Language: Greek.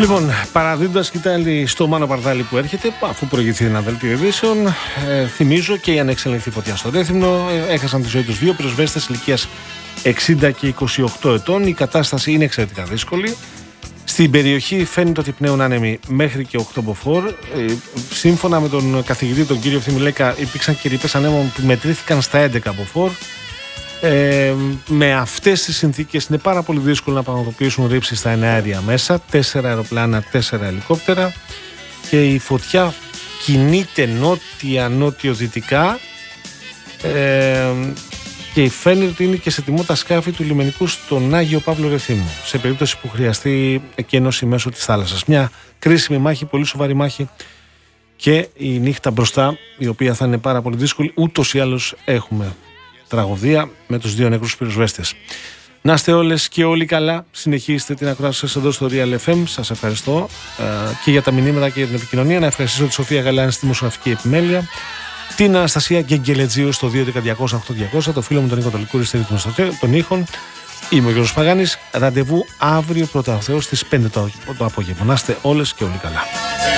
Λοιπόν, παραδίδοντας κοιτάλη στο Μάνο Παρδάλη που έρχεται, αφού προηγηθεί ένα δελτίο ειδήσεων, θυμίζω και η ανεξελεγχθή φωτιά στο Ρέθυμνο. Έχασαν τη ζωή τους δύο πυροσβέστες ηλικίας 60 και 28 ετών. Η κατάσταση είναι εξαιρετικά δύσκολη. Στην περιοχή φαίνεται ότι πνέουν άνεμοι μέχρι και 8 μποφόρ. Σύμφωνα με τον καθηγητή, τον κύριο Ευθυμιλέκα, υπήρξαν και ρηπές ανέμων που μετρήθηκαν στα 11 μποφόρ. Με αυτές τις συνθήκες είναι πάρα πολύ δύσκολο να πραγματοποιήσουν ρήψεις στα εναέρια μέσα. 4 αεροπλάνα, 4 ελικόπτερα. Και η φωτιά κινείται νότιο-δυτικά. Και φαίνεται ότι είναι και σε τιμό τα σκάφη του λιμενικού στον Άγιο Παύλο Ρεθύμνου, σε περίπτωση που χρειαστεί εκένωση μέσω της θάλασσας. Μια κρίσιμη μάχη, πολύ σοβαρή μάχη, και η νύχτα μπροστά, η οποία θα είναι πάρα πολύ δύσκολη. Ούτως ή άλλως έχουμε τραγωδία με τους δύο νεκρούς πυροσβέστες. Να είστε όλες και όλοι καλά. Συνεχίστε την ακρόαση σας εδώ στο Real FM. Σας ευχαριστώ και για τα μηνύματα και για την επικοινωνία. Να ευχαριστήσω τη Σοφία Γαλάνη στη δημοσιογραφική επιμέλεια, την Αναστασία Γκεγγελετζίου στο 2.200.8.200, το φίλο μου τον Νίκο Τολικούρη στη ρύθμιση των ήχων. Είμαι ο Γιώργος Παγάνης. Ραντεβού αύριο πρώτα ο Θεός στις 5 το απόγευμα. Να είστε όλες και όλοι καλά.